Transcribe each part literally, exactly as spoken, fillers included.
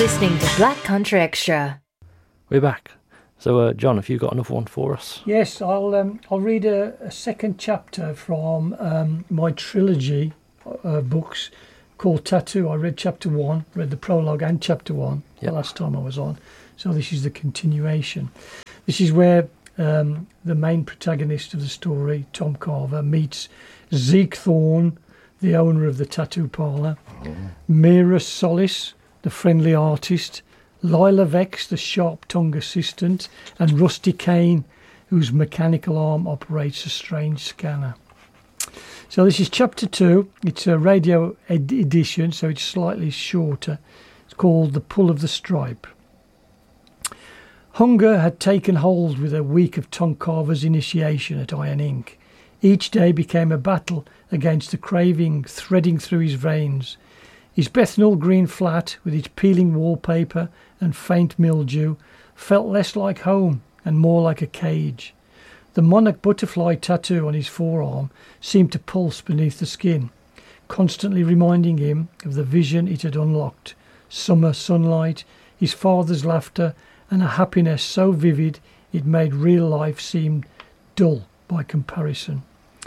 listening to Black Country Extra. We're back. So, uh, John, have you got another one for us? Yes, I'll um, I'll read a, a second chapter from um, my trilogy uh, books called Tattoo. I read chapter one, read the prologue and chapter one yep. the last time I was on. So this is the continuation. This is where um, the main protagonist of the story, Tom Carver, meets Zeke Thorne, the owner of the tattoo parlour, oh. Mira Solis, the friendly artist, Lila Vex, the sharp-tongued assistant, and Rusty Kane, whose mechanical arm operates a strange scanner. So this is chapter two. It's a radio ed- edition, so it's slightly shorter. It's called The Pull of the Stripe. Hunger had taken hold with a week of Tom Carver's initiation at Iron Ink. Each day became a battle against the craving threading through his veins. His Bethnal Green flat, with its peeling wallpaper and faint mildew, felt less like home and more like a cage. The monarch butterfly tattoo on his forearm seemed to pulse beneath the skin, constantly reminding him of the vision it had unlocked: summer sunlight, his father's laughter, and a happiness so vivid it made real life seem dull by comparison.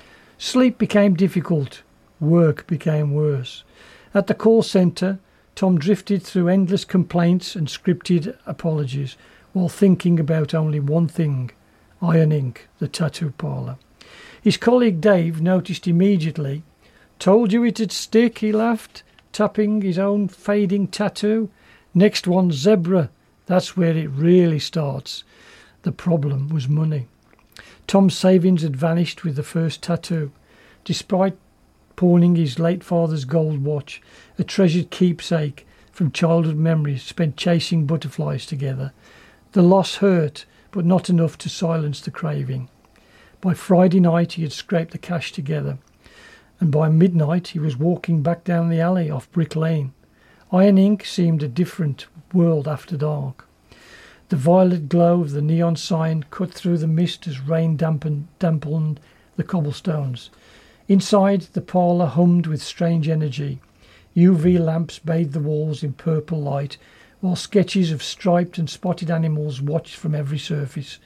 Sleep became difficult. Work became worse. At the call centre, Tom drifted through endless complaints and scripted apologies while thinking about only one thing: Iron Ink, the tattoo parlour. His colleague Dave noticed immediately. "Told you it'd stick," he laughed, tapping his own fading tattoo. "Next one, zebra. That's where it really starts." The problem was money. Tom's savings had vanished with the first tattoo. Despite pawning his late father's gold watch, a treasured keepsake from childhood memories spent chasing butterflies together, the loss hurt, but not enough to silence the craving. By Friday night he had scraped the cash together, and by midnight he was walking back down the alley off Brick Lane. Iron Ink seemed a different world after dark. The violet glow of the neon sign cut through the mist as rain dampened, dampened the cobblestones. Inside, the parlour hummed with strange energy. U V lamps bathed the walls in purple light, while sketches of striped and spotted animals watched from every surface.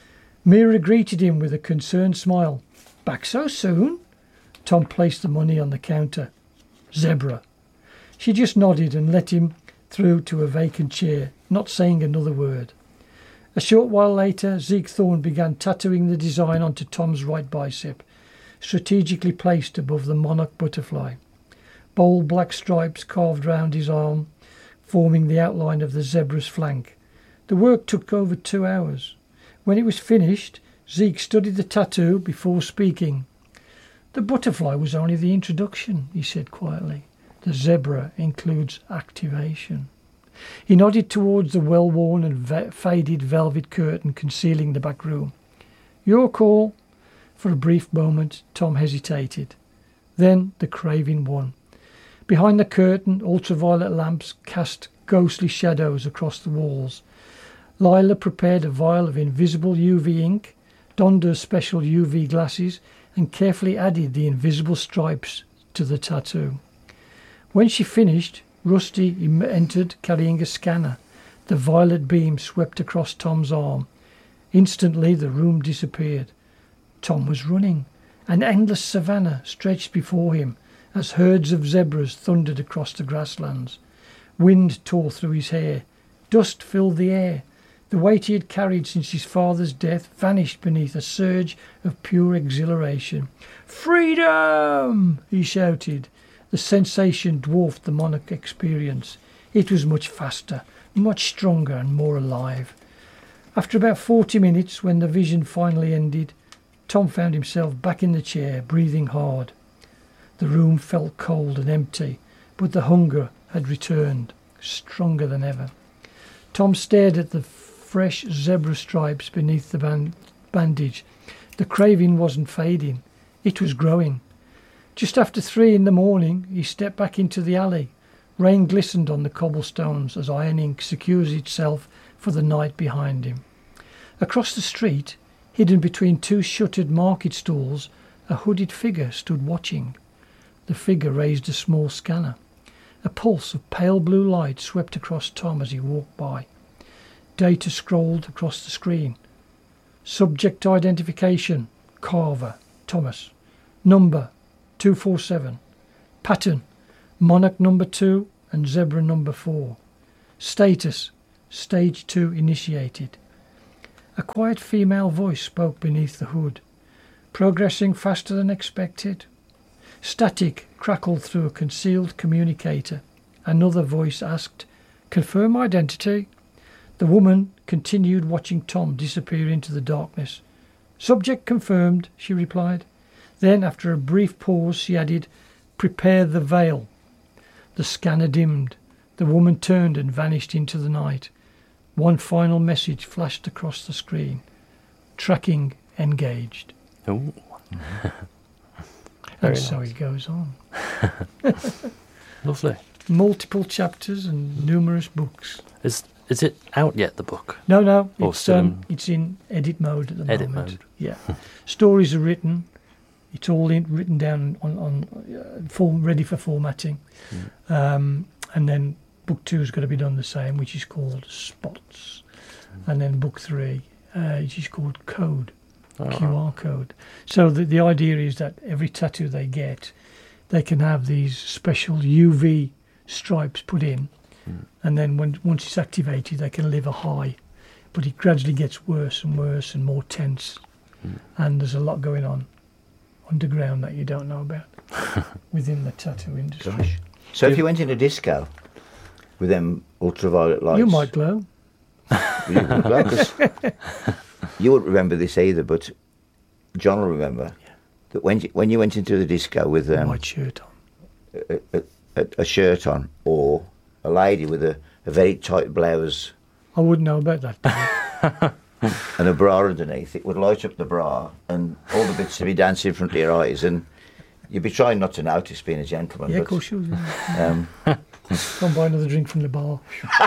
Mira greeted him with a concerned smile. "Back so soon?" Tom placed the money on the counter. "Zebra." She just nodded and let him through to a vacant chair, not saying another word. A short while later, Zeke Thorne began tattooing the design onto Tom's right bicep, strategically placed above the monarch butterfly. Bold black stripes carved round his arm, forming the outline of the zebra's flank. The work took over two hours. When it was finished, Zeke studied the tattoo before speaking. "The butterfly was only the introduction," he said quietly. "The zebra includes activation." He nodded towards the well-worn and ve- faded velvet curtain concealing the back room. "Your call." For a brief moment, Tom hesitated. Then the craving won. Behind the curtain, ultraviolet lamps cast ghostly shadows across the walls. Lila prepared a vial of invisible U V ink, donned her special U V glasses, and carefully added the invisible stripes to the tattoo. When she finished, Rusty entered carrying a scanner. The violet beam swept across Tom's arm. Instantly, the room disappeared. Tom was running. An endless savannah stretched before him as herds of zebras thundered across the grasslands. Wind tore through his hair. Dust filled the air. The weight he had carried since his father's death vanished beneath a surge of pure exhilaration. "Freedom!" he shouted. The sensation dwarfed the monarch experience. It was much faster, much stronger and more alive. After about forty minutes, when the vision finally ended, Tom found himself back in the chair, breathing hard. The room felt cold and empty, but the hunger had returned, stronger than ever. Tom stared at the fresh zebra stripes beneath the band- bandage. The craving wasn't fading. It was growing. Just after three in the morning, he stepped back into the alley. Rain glistened on the cobblestones as Iron Ink secures itself for the night behind him. Across the street, hidden between two shuttered market stalls, a hooded figure stood watching. The figure raised a small scanner. A pulse of pale blue light swept across Tom as he walked by. Data scrolled across the screen. Subject identification, Carver, Thomas. Number, two four seven. Pattern, Monarch number two and Zebra number four. Status, stage two initiated. A quiet female voice spoke beneath the hood. Progressing faster than expected. Static crackled through a concealed communicator. Another voice asked, confirm identity. The woman continued watching Tom disappear into the darkness. Subject confirmed, she replied. Then, after a brief pause, she added, prepare the veil. The scanner dimmed. The woman turned and vanished into the night. One final message flashed across the screen. Tracking engaged. Oh. And so it goes on. Lovely. Multiple chapters and numerous books. Is is it out yet, the book? No, no, Or it's still um, in- it's in edit mode at the Edit moment. mode. Yeah, stories are written. It's all in, written down on on uh, form, ready for formatting, Mm. um, and then book two is going to be done the same, which is called Spots, Mm. and then book three, uh, which is called Code, Oh. Q R code. So the the idea is that every tattoo they get, they can have these special U V stripes put in. Mm. And then when once it's activated, they can live a high, but it gradually gets worse and worse and more tense, Mm. and there's a lot going on underground that you don't know about within the tattoo industry. Gosh. So if you went in a disco with them ultraviolet lights, You might glow. you would glow, 'cause you wouldn't remember this either, but John will remember that when you, when you went into the disco with um, White shirt on. a, a, a shirt on, or a lady with a, a very tight blouse I wouldn't know about that. and a bra underneath, it would light up the bra and all the bits would be dancing in front of your eyes, and you'd be trying not to notice being a gentleman. Yeah, but, of course you would. Um, Go and buy another drink from the bar.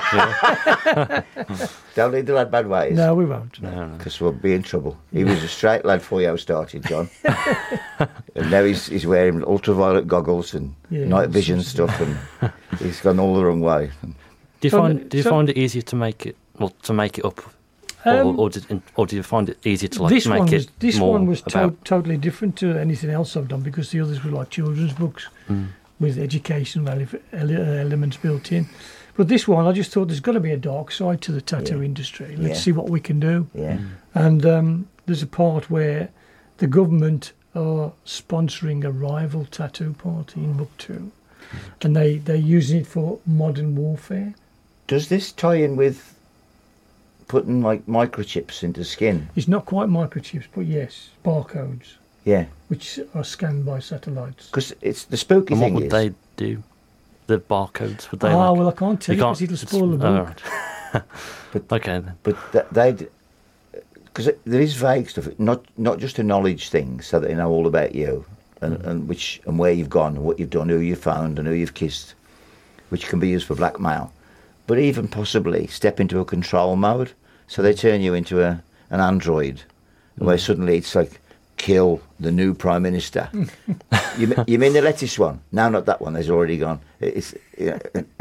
don't lead the lad bad ways. No, we won't. No, no. Because we'll be in trouble. He was a straight lad before you started, John. And now he's, he's wearing ultraviolet goggles and Yeah, night all vision sorts of stuff, and he's gone all the wrong way. Do you So find the- do you so- find it easier to make it well to make it up, or Um, or, did, or do you find it easier to like this make one it was this more one was to- about? totally different to anything else I've done, because the others were like children's books Mm. with educational ele- ele- elements built in. But this one, I just thought there's got to be a dark side to the tattoo Yeah. industry. Let's Yeah. see what we can do. Yeah. And um, there's a part where the government are sponsoring a rival tattoo party in book two, and they they're using it for modern warfare. Does this tie in with putting like microchips into skin? It's not quite microchips, but yes, barcodes, Yeah. which are scanned by satellites. Because it's the spooky And what thing would is, they do? The barcodes would they? Ah, like, well, I can't tell you because it'll it's- spoil the oh, book. right. But- okay then. but th- they, because there is vague stuff, not not just a knowledge thing, so that they know all about you and, and which and where you've gone and what you've done, who you've found and who you've kissed, which can be used for blackmail, but even possibly step into a control mode, so they turn you into a an android, where suddenly it's like kill the new prime minister. you m- you mean the lettuce one? No, not that one. There's already gone. It's yeah.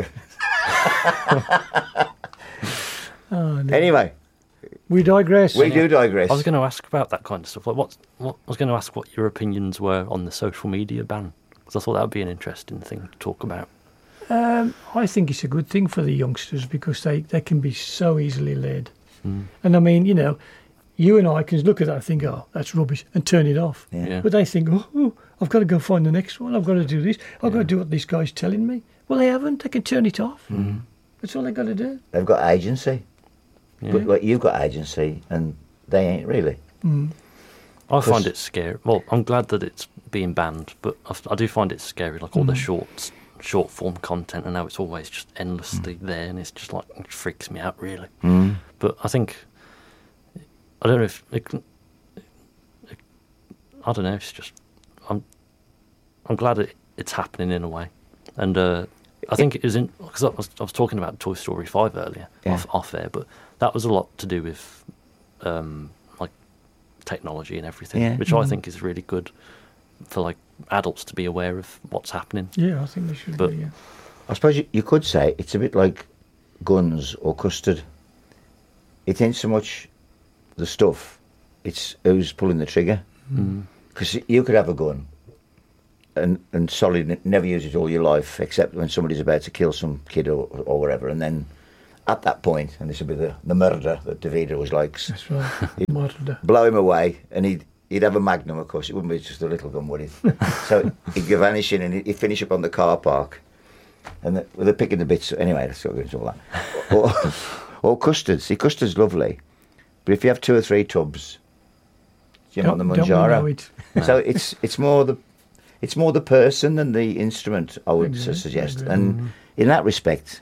Oh, no. Anyway, We digress. we do digress. I was going to ask about that kind of stuff. Like, what? What? I was going to ask what your opinions were on the social media ban, because I thought that would be an interesting thing to talk about. Um, I think it's a good thing for the youngsters because they, they can be so easily led. Mm. And I mean, you know, you and I can look at that and think, oh, that's rubbish, and turn it off. Yeah. Yeah. But they think, oh, oh, I've got to go find the next one. I've got to do this. I've got Yeah. to do what this guy's telling me. Well, they haven't. They can turn it off. Mm. That's all they got to do. They've got agency, Yeah. but like you've got agency, and they ain't really. Mm. I find Because- it scary. Well, I'm glad that it's being banned, but I, I do find it scary, like all the Mm. shorts, short form content, and now it's always just endlessly there, and it's just like it freaks me out really. Mm. But I think I don't know if it, can- it, I don't know. It's just I'm I'm glad it, it's happening in a way, and uh, I think it was in because I was I was talking about Toy Story five earlier Yeah. off off air, but that was a lot to do with um, like technology and everything, Yeah. which I Mhm. think is really good for like adults to be aware of what's happening. Yeah, I think they should But- be. Yeah. I suppose you, you could say it's a bit like guns or custard. It ain't so much the stuff, it's who's pulling the trigger. Because mm. you could have a gun and, and solid never use it all your life, except when somebody's about to kill some kid or, or whatever, and then at that point, and this would be the, the murder that David always likes. That's right, murder. Blow him away, and he'd, he'd have a Magnum, of course. It wouldn't be just a little gun, would it? So he'd go vanishing, and he'd finish up on the car park, and the, well, they're picking the bits. Anyway, let's not go into all that. Or, or custards. See, custard's lovely, but if you have two or three tubs, you know, on the Manjaro. It. So it's it's more the it's more the person than the instrument, I would exactly. suggest. Exactly. And in that respect,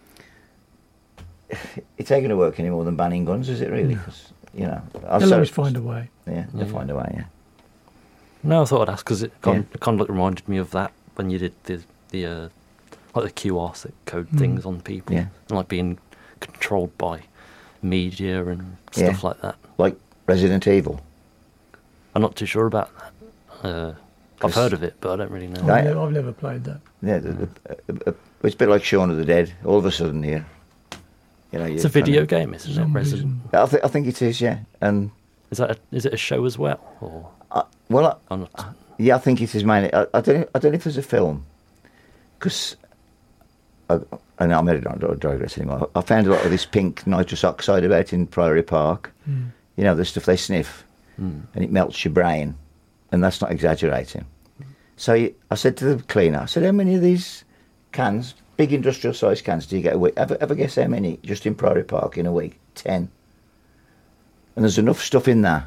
it ain't going to work any more than banning guns, is it really? Because you know, they'll always find a way. Yeah, they'll yeah. find a way. Yeah. No, I thought I'd ask because it kind, yeah. kind of like reminded me of that when you did the the uh, like the Q R that code mm. things on people, yeah. and like being controlled by media and stuff yeah. like that. Like Resident Evil. I'm not too sure about that. Uh, I've heard of it, but I don't really know. I've, never, I've never played that. Yeah, the, the, uh, uh, it's a bit like Shaun of the Dead. All of a sudden, here, you know, it's a video game, isn't it? Resident. I, th- I think it is. Yeah, and is that a, is it a show as well? Or uh, well, I, I'm not. Uh, yeah, I think it is mainly. I, I don't. Know, I don't know if there's a film because. And I'm not digressing anymore. I found a lot of this pink nitrous oxide about in Priory Park. Mm. You know, the stuff they sniff. Mm. And it melts your brain, and that's not exaggerating. Mm. So you, I said to the cleaner, I said, how many of these cans, big industrial size cans, do you get a week? Ever, ever guess how many just in Priory Park in a week? Ten. And there's enough stuff in there.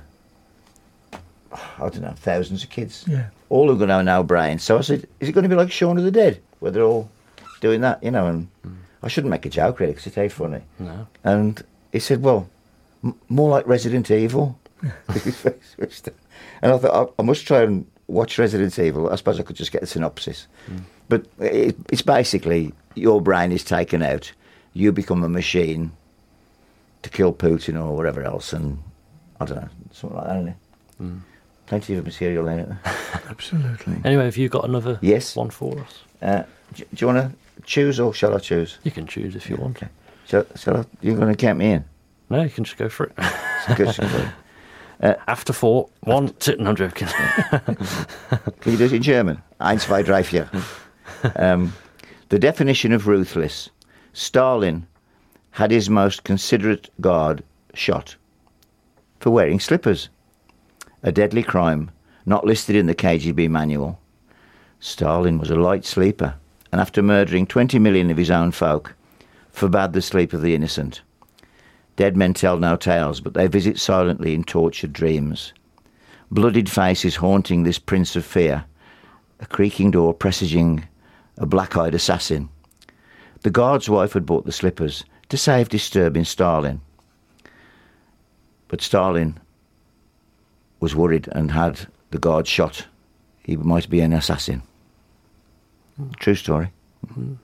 I don't know, thousands of kids. Yeah. All are going to have no brain. So I said, is it going to be like Shaun of the Dead, where they're all doing that, you know? And mm. I shouldn't make a joke really, because it ain't funny. No. And he said, well, m- more like Resident Evil. And I thought, I, I must try and watch Resident Evil. I suppose I could just get a synopsis. Mm. But it, it's basically your brain is taken out, you become a machine to kill Putin or whatever else, and I don't know, something like that, isn't it? Mm. Plenty of material in it. Absolutely. Anyway, have you got another yes. one for us? Uh, do, do you want to choose, or shall I choose? You can choose if you want. Okay. Shall, shall I, you're going to count me in? No, you can just go for it. Good, good. Uh, After four, one, two, no, I'm joking. Can you do it in German? Eins, zwei, drei, vier. Um, the definition of ruthless. Stalin had his most considerate guard shot for wearing slippers. A deadly crime, not listed in the K G B manual. Stalin was a light sleeper, and after murdering twenty million of his own folk, forbade the sleep of the innocent. Dead men tell no tales, but they visit silently in tortured dreams. Bloodied faces haunting this prince of fear, a creaking door presaging a black-eyed assassin. The guard's wife had bought the slippers to save disturbing Stalin. But Stalin was worried and had the guard shot. He might be an assassin. Mm. True story. Mm.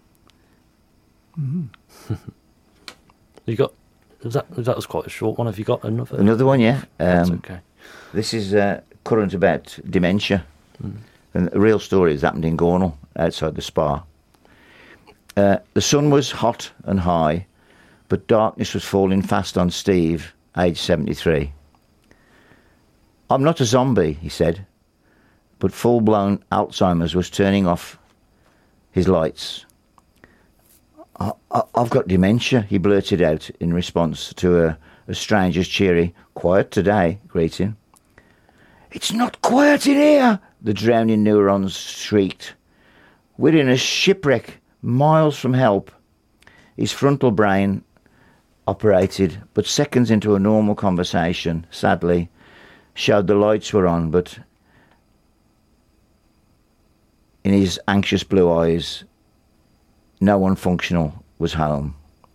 Mm. You got... That, that was quite a short one. Have you got another? Another one, yeah. Um, That's okay. This is uh, current about dementia. Mm. And the real story has happened in Gornal, outside the spa. Uh, the sun was hot and high, but darkness was falling fast on Steve, aged seventy-three. I'm not a zombie, he said, but full-blown Alzheimer's was turning off his lights. I, I, I've got dementia, he blurted out in response to a, a stranger's cheery, quiet today, greeting. It's not quiet in here, the drowning neurons shrieked. We're in a shipwreck, miles from help. His frontal brain operated, but seconds into a normal conversation, sadly, showed the lights were on, but in his anxious blue eyes, no one functional was home.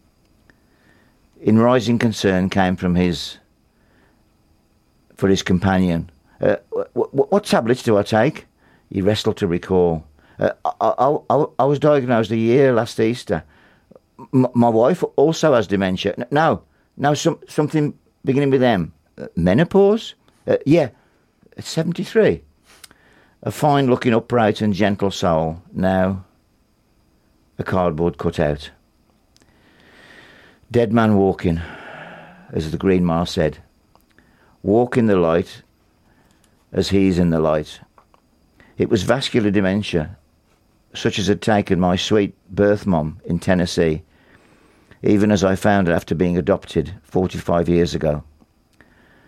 In rising concern came from his, for his companion. Uh, w- w- what tablets do I take? He wrestled to recall. Uh, I, I, I, I was diagnosed a year last Easter. M- my wife also has dementia. N- no, no, some, something beginning with M. Uh, menopause? Uh, yeah, seventy-three. A fine-looking, upright and gentle soul, now a cardboard cutout. Dead man walking, as the Green Ma said. Walk in the light as he's in the light. It was vascular dementia, such as had taken my sweet birth mum in Tennessee, even as I found her after being adopted forty-five years ago.